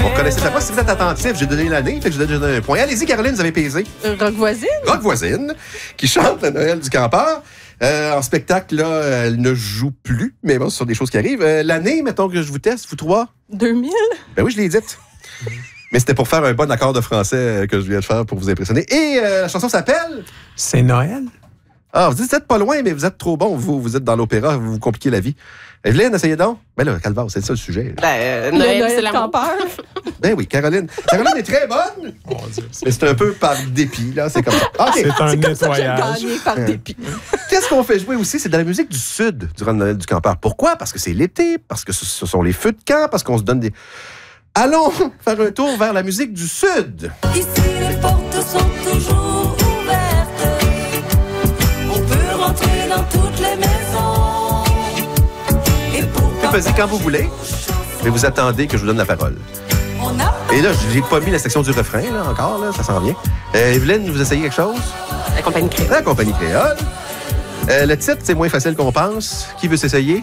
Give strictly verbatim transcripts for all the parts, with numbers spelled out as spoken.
Vous reconnaissez la voix. Si vous êtes attentif, j'ai donné l'année, fait que je donne un point. Allez-y, Caroline, vous avez pesé. Rock voisine. Rock voisine, qui chante le Noël du campeur. Euh, en spectacle, là, elle ne joue plus, mais bon, ce sont des choses qui arrivent. Euh, l'année, mettons que je vous teste, vous trois? deux mille. Ben oui, je l'ai dite. Mais c'était pour faire un bon accord de français que je viens de faire pour vous impressionner. Et euh, la chanson s'appelle? C'est Noël. Ah, vous dites, vous êtes pas loin, mais vous êtes trop bon. Vous, vous êtes dans l'opéra, vous vous compliquez la vie. Evelyne, essayez donc. Ben là, Calvar, c'est ça le sujet. Ben, euh, Le Noël, Noël c'est l'amour. campeur. Ben oui, Caroline. Caroline est très bonne, Mon Dieu. mais c'est un peu par dépit, là. C'est comme ça. OK. C'est un C'est comme ça que j'ai nettoyage. gagné par dépit. Qu'est-ce qu'on fait jouer aussi? C'est de la musique du Sud durant le Noël du campeur. Pourquoi? Parce que c'est l'été, parce que ce ce sont les feux de camp, parce qu'on se donne des... Allons faire un tour vers la musique du Sud. Ici, les portes sont toujours ouvertes. On peut rentrer dans toutes les maisons. Et pourquoi Faites quand vous voulez, mais vous attendez que je vous donne la parole. on a Et là, j'ai pas mis la section du refrain, là, encore, là, ça s'en vient. Euh, Evelyne, vous essayez quelque chose? La compagnie créole. La compagnie créole. Euh, le titre, c'est moins facile qu'on pense. Qui veut s'essayer?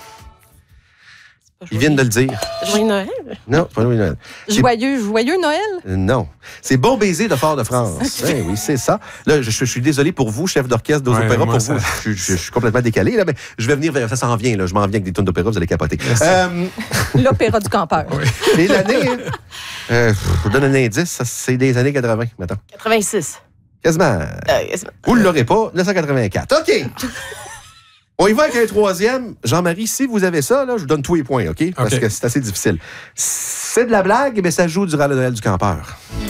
Ils viennent de le dire. Joyeux Noël. Non, pas Louis Noël. C'est- Joyeux, joyeux Noël. Euh, Non. C'est Bon baiser de Fort-de-France. Oui, oui, c'est ça. Là, je, je suis désolé pour vous, chef d'orchestre d'Aux Ouais, Opéras, moi, pour ça- vous. Je, je- je suis complètement décalé, là, mais je vais venir vers ça. s'en vient, là. Je m'en viens avec des tunes d'opéra, vous allez capoter. Euh, L'opéra du campeur. et l'année, euh, pff, je vous donne un indice, ça, c'est des années quatre-vingt, maintenant. quatre-vingt-six. Quasiment. Euh, quasiment. Vous ne l'aurez pas, neuf cent quatre-vingt-quatre. OK. On y va avec un troisième. Jean-Marie, si vous avez ça, là, je vous donne tous les points, OK? Parce OK. que c'est assez difficile. C'est de la blague, mais ça joue durant le Noël du campeur.